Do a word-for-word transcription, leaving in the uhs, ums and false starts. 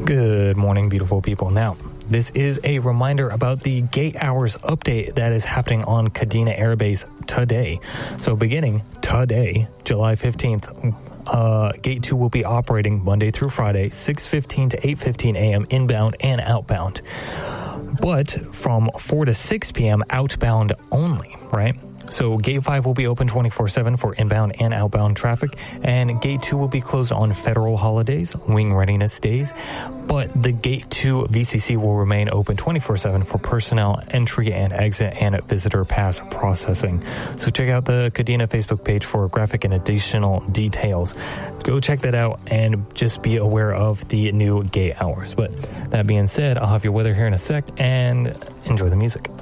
Good morning, beautiful people. Now, this is a reminder about the gate hours update that is happening on Kadena Air Base today. So beginning today, July fifteenth, uh, Gate two will be operating Monday through Friday, six fifteen to eight fifteen a.m. inbound and outbound. But from four to six p.m. outbound only, right? So Gate five will be open twenty-four seven for inbound and outbound traffic, and Gate two will be closed on federal holidays, wing readiness days, but the Gate two V C C will remain open twenty-four seven for personnel entry and exit and visitor pass processing. So check out the Kadena Facebook page for graphic and additional details. Go check that out and just be aware of the new gate hours. But that being said, I'll have your weather here in a sec and enjoy the music.